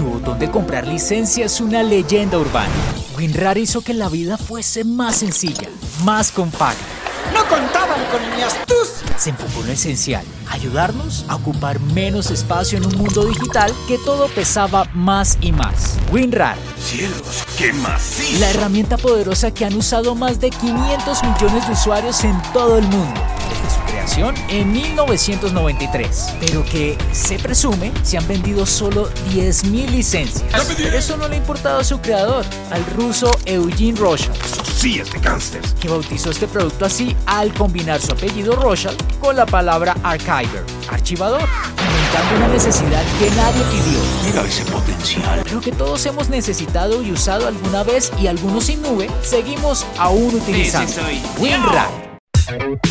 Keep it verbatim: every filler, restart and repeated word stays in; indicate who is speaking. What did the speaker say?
Speaker 1: Su botón de comprar licencia es una leyenda urbana. WinRAR hizo que la vida fuese más sencilla, más compacta.
Speaker 2: ¡No contaban con mi astucia!
Speaker 1: Se enfocó en lo esencial, ayudarnos a ocupar menos espacio en un mundo digital que todo pesaba más y más. WinRAR.
Speaker 3: ¡Cielos, qué macizo!
Speaker 1: La herramienta poderosa que han usado más de quinientos millones de usuarios en todo el mundo, desde su creación en mil novecientos noventa y tres, pero que, se presume, se han vendido solo diez mil licencias. Pero eso no le ha importado a su creador, al ruso Eugene Rochal,
Speaker 3: ¡Sí, este cáncer!
Speaker 1: que bautizó este producto así al combinar su apellido Rochal con la palabra archiver, archivador, inventando una necesidad que nadie pidió,
Speaker 3: Mira ese potencial.
Speaker 1: pero que todos hemos necesitado y usado alguna vez y algunos sin nube seguimos aún utilizando.
Speaker 4: Ese soy yo.
Speaker 1: WinRAR.